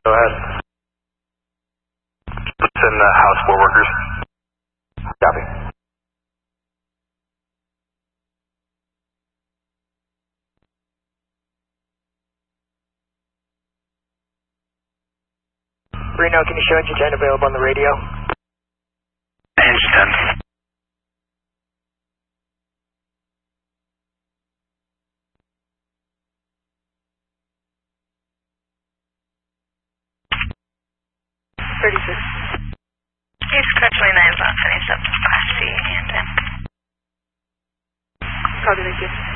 Go ahead. Send house floor workers. Copy. Reno, can you show engine 10 available on the radio? Engine 10. East Coast 29 about 77 Class C and 10. Copy, thank you.